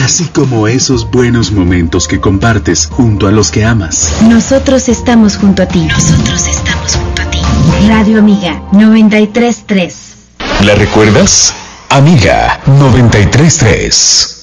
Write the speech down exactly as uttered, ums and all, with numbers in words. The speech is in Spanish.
así como esos buenos momentos que compartes junto a los que amas. Nosotros estamos junto a ti. Nosotros estamos junto a ti. Radio Amiga noventa y tres punto tres. ¿La recuerdas? Amiga noventa y tres punto tres.